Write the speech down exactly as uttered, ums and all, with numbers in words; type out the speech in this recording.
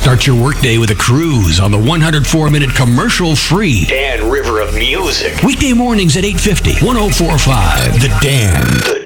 Start your workday with a cruise on the one hundred four minute commercial-free Dan River of Music. Weekday mornings at eight fifty, one oh four point five, The Dan. The